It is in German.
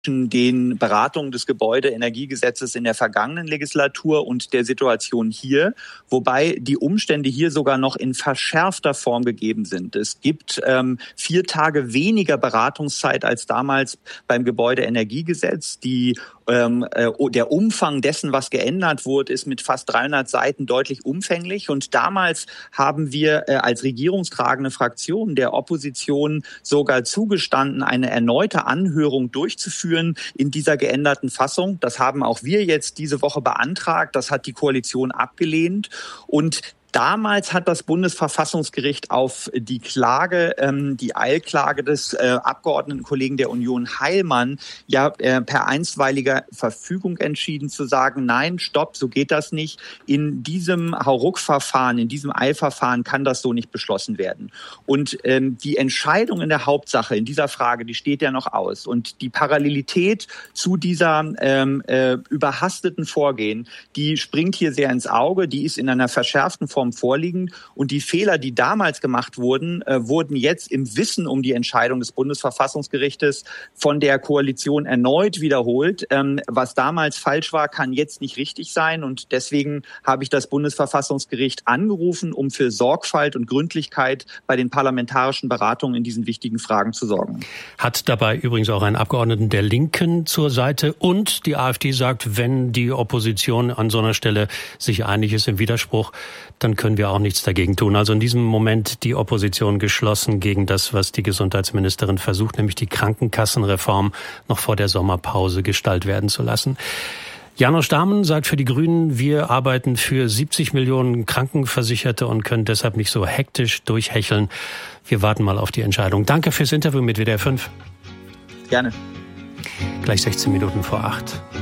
den Beratungen des Gebäudeenergiegesetzes in der vergangenen Legislatur und der Situation hier, wobei die Umstände hier sogar noch in verschärfter Form gegeben sind. Es gibt 4 Tage weniger Beratungszeit als damals beim Gebäudeenergiegesetz. Der Umfang dessen, was geändert wurde, ist mit fast 300 Seiten deutlich umfänglich. Und damals haben wir als regierungstragende Fraktion der Opposition sogar zugestanden, eine erneute Anhörung durchzuführen in dieser geänderten Fassung. Das haben auch wir jetzt diese Woche beantragt. Das hat die Koalition abgelehnt. Und damals hat das Bundesverfassungsgericht auf die Klage, die Eilklage des Abgeordnetenkollegen der Union Heilmann per einstweiliger Verfügung entschieden zu sagen, nein, stopp, so geht das nicht. In diesem Hauruck-Verfahren, in diesem Eilverfahren kann das so nicht beschlossen werden. Und die Entscheidung in der Hauptsache, in dieser Frage, die steht ja noch aus. Und die Parallelität zu dieser überhasteten Vorgehen, die springt hier sehr ins Auge, die ist in einer verschärften Form vorliegen. Und die Fehler, die damals gemacht wurden, wurden jetzt im Wissen um die Entscheidung des Bundesverfassungsgerichtes von der Koalition erneut wiederholt. Was damals falsch war, kann jetzt nicht richtig sein. Und deswegen habe ich das Bundesverfassungsgericht angerufen, um für Sorgfalt und Gründlichkeit bei den parlamentarischen Beratungen in diesen wichtigen Fragen zu sorgen. Hat dabei übrigens auch einen Abgeordneten der Linken zur Seite. Und die AfD sagt, wenn die Opposition an so einer Stelle sich einig ist im Widerspruch, dann können wir auch nichts dagegen tun. Also in diesem Moment die Opposition geschlossen gegen das, was die Gesundheitsministerin versucht, nämlich die Krankenkassenreform noch vor der Sommerpause Gestalt werden zu lassen. János Dahmen sagt für die Grünen, wir arbeiten für 70 Millionen Krankenversicherte und können deshalb nicht so hektisch durchhecheln. Wir warten mal auf die Entscheidung. Danke fürs Interview mit WDR 5. Gerne. Gleich 16 Minuten vor 8.